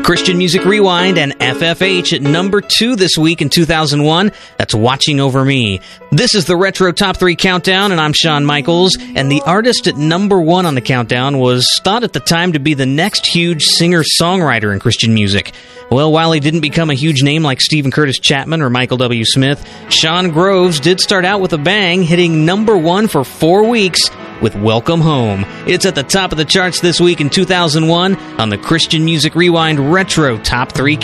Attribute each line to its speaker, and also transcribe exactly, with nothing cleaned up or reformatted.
Speaker 1: Christian Music Rewind and F F H at number two this week in two thousand one. That's Watching Over Me. This is the Retro Top three Countdown, and I'm Shawn Michaels. And the artist at number one on the countdown was thought at the time to be the next huge singer-songwriter in Christian music. Well, while he didn't become a huge name like Stephen Curtis Chapman or Michael W. Smith, Shawn Groves did start out with a bang, hitting number one for four weeks with Welcome Home. It's at the top of the charts this week in two thousand one on the Christian Music Rewind Retro Top three